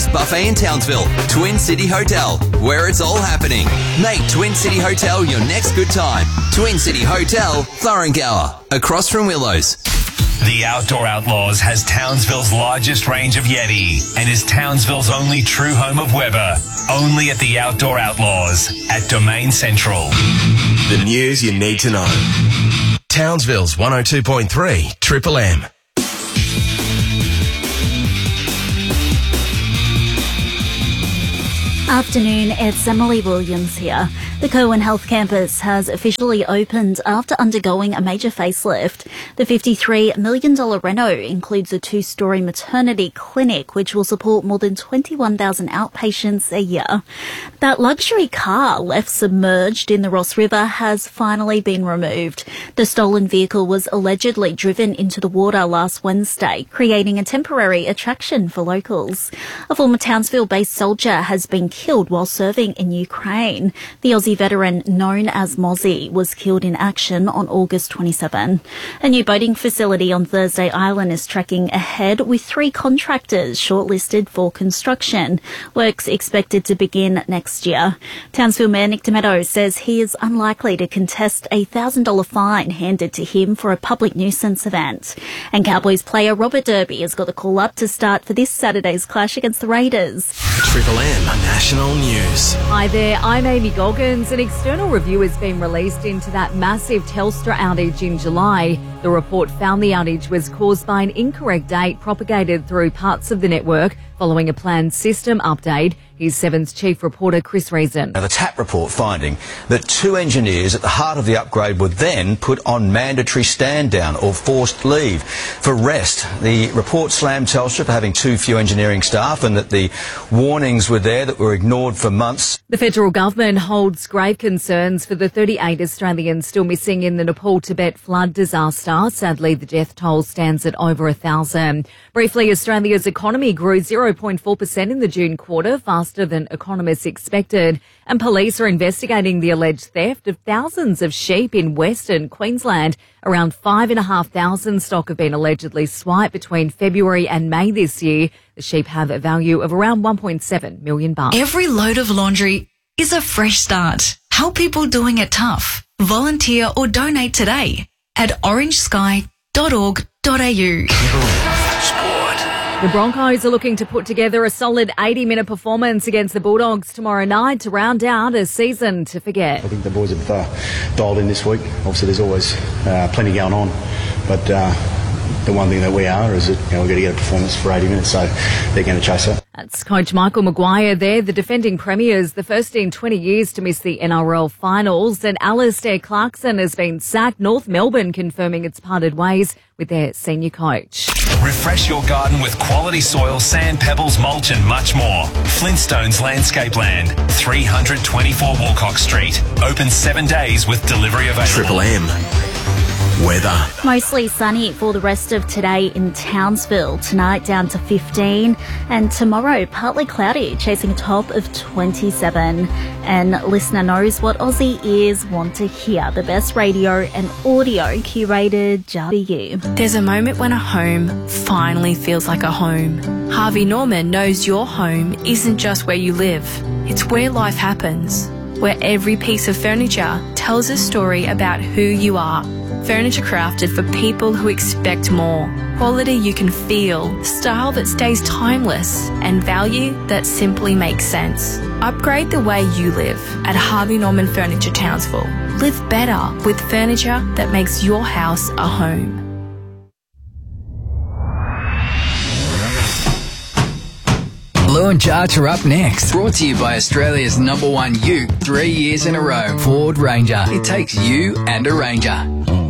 best buffet in Townsville, Twin City Hotel, where it's all happening. Make Twin City Hotel your next good time. Twin City Hotel, Thurrangower, across from Willows. The Outdoor Outlaws has Townsville's largest range of Yeti and is Townsville's only true home of Weber. Only at the Outdoor Outlaws at Domain Central. The news you need to know. Townsville's 102.3 Triple M. Afternoon, it's Emily Williams here. The Cowan Health Campus has officially opened after undergoing a major facelift. The $53 million reno includes a 2-storey maternity clinic, which will support more than 21,000 outpatients a year. That luxury car left submerged in the Ross River has finally been removed. The stolen vehicle was allegedly driven into the water last Wednesday, creating a temporary attraction for locals. A former Townsville-based soldier has been killed while serving in Ukraine. The Aussie veteran known as Mozzie was killed in action on August 27. A new boating facility on Thursday Island is tracking ahead with 3 contractors shortlisted for construction. Works expected to begin next year. Townsville Mayor Nick Demeto says he is unlikely to contest a $1,000 fine handed to him for a public nuisance event. And Cowboys player Robert Derby has got the call up to start for this Saturday's clash against the Raiders. Triple M National News. Hi there, I'm Amy Goggins. An external review has been released into that massive Telstra outage in July. The report found the outage was caused by an incorrect date propagated through parts of the network following a planned system update. Here's Seven's chief reporter Chris Reason. Now, the TAP report finding that 2 engineers at the heart of the upgrade were then put on mandatory stand down or forced leave for rest. The report slammed Telstra for having too few engineering staff and that the warnings were there that were ignored for months. The federal government holds grave concerns for the 38 Australians still missing in the Nepal-Tibet flood disaster. Sadly, the death toll stands at over 1,000. Briefly, Australia's economy grew 0.4% in the June quarter, faster than economists expected, and police are investigating the alleged theft of thousands of sheep in Western Queensland. Around 5,500 stock have been allegedly swiped between February and May this year. The sheep have a value of around $1.7 million. Every load of laundry is a fresh start. Help people doing it tough. Volunteer or donate today at orangesky.org.au. The Broncos are looking to put together a solid 80-minute performance against the Bulldogs tomorrow night to round out a season to forget. I think the boys have dialed in this week. Obviously, there's always plenty going on, but the one thing that we are is that we're going to get a performance for 80 minutes, so they're going to chase that. That's Coach Michael Maguire there, the defending premiers, the first in 20 years to miss the NRL finals. And Alistair Clarkson has been sacked. North Melbourne confirming it's parted ways with their senior coach. Refresh your garden with quality soil, sand, pebbles, mulch and much more. Flintstones Landscape Land, 324 Walcock Street. Open 7 days with delivery available. Triple M. Weather. Mostly sunny for the rest of today in Townsville. Tonight down to 15 and tomorrow partly cloudy, chasing a top of 27. And listener knows what Aussie ears want to hear. The best radio and audio curated just for you. There's a moment when a home finally feels like a home. Harvey Norman knows your home isn't just where you live. It's where life happens. Where every piece of furniture tells a story about who you are. Furniture crafted for people who expect more. Quality you can feel, style that stays timeless, and value that simply makes sense. Upgrade the way you live at Harvey Norman Furniture Townsville. Live better with furniture that makes your house a home. Blue and Jarch are up next. Brought to you by Australia's #1 ute 3 years in a row. Ford Ranger. It takes you and a Ranger.